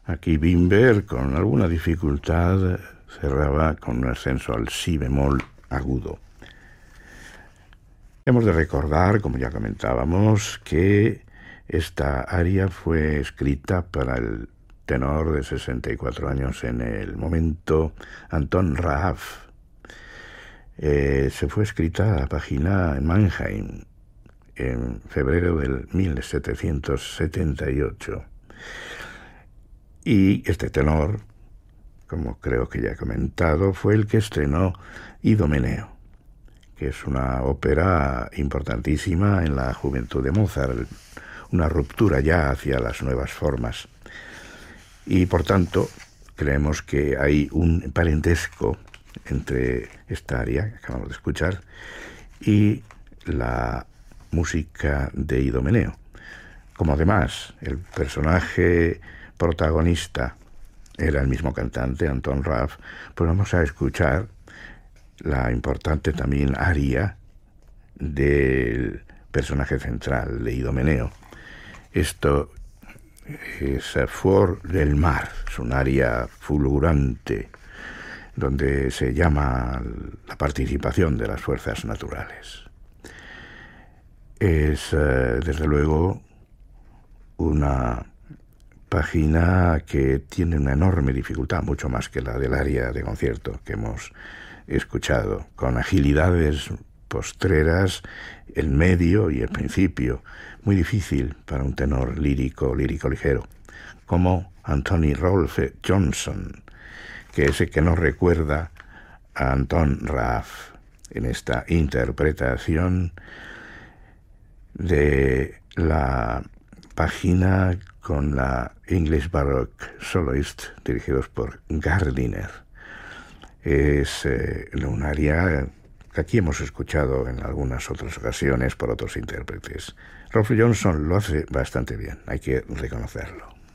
Aquí Bimber, con alguna dificultad, cerraba con un ascenso al si bemol agudo. Hemos de recordar, como ya comentábamos, que esta aria fue escrita para el tenor de 64 años en el momento, Anton Raaf. Se fue escrita a la página en Mannheim en febrero del 1778. Y este tenor, como creo que ya he comentado, fue el que estrenó Idomeneo, que es una ópera importantísima en la juventud de Mozart, una ruptura ya hacia las nuevas formas. Y por tanto, creemos que hay un parentesco entre esta aria que acabamos de escuchar y la música de Idomeneo. Como además el personaje protagonista era el mismo cantante, Anton Raaf, pues vamos a escuchar la importante también aria del personaje central de Idomeneo. Esto es Fuor del Mar, es un aria fulgurante donde se llama la participación de las fuerzas naturales. Es desde luego una página que tiene una enorme dificultad, mucho más que la del aria de concierto que hemos escuchado, con agilidades postreras, el medio y el principio, muy difícil para un tenor lírico ligero, como Anthony Rolfe Johnson, que es el que nos recuerda a Anton Raaf en esta interpretación de la página con la English Baroque Soloist, dirigidos por Gardiner. Es un aria que aquí hemos escuchado en algunas otras ocasiones por otros intérpretes. Rolfe Johnson lo hace bastante bien, hay que reconocerlo.